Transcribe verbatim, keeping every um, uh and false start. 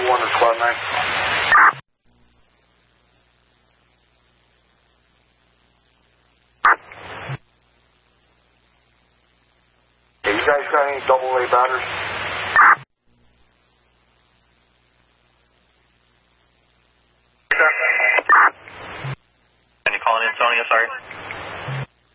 one to Cloud nine. Hey, you guys got any double A batteries? Can you call in, Sonia? Sorry.